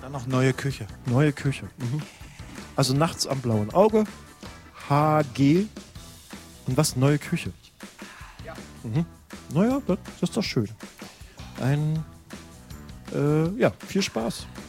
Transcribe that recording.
Dann noch neue Küche. Neue Küche. Mhm. Also nachts am blauen Auge. HG. Und was? Neue Küche. Ja. Mhm. Naja, das ist doch schön. Ja, viel Spaß.